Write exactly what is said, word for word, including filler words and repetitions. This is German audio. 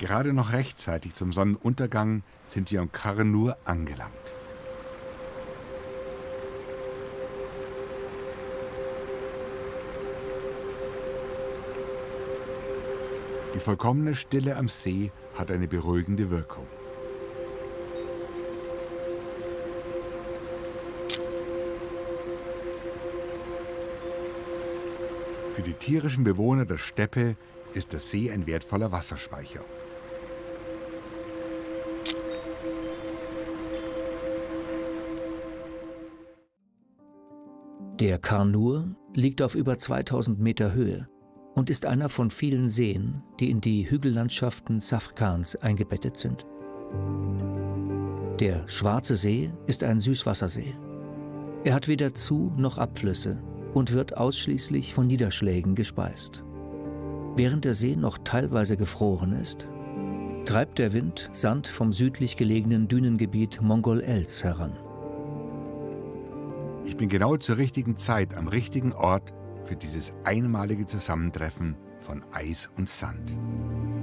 Gerade noch rechtzeitig zum Sonnenuntergang sind wir am Carnur angelangt. Die vollkommene Stille am See hat eine beruhigende Wirkung. Für die tierischen Bewohner der Steppe ist der See ein wertvoller Wasserspeicher. Der Carnur liegt auf über zweitausend Meter Höhe und ist einer von vielen Seen, die in die Hügellandschaften Safrkans eingebettet sind. Der Schwarze See ist ein Süßwassersee. Er hat weder Zu- noch Abflüsse und wird ausschließlich von Niederschlägen gespeist. Während der See noch teilweise gefroren ist, treibt der Wind Sand vom südlich gelegenen Dünengebiet Mongol-Els heran. Ich bin genau zur richtigen Zeit am richtigen Ort für dieses einmalige Zusammentreffen von Eis und Sand.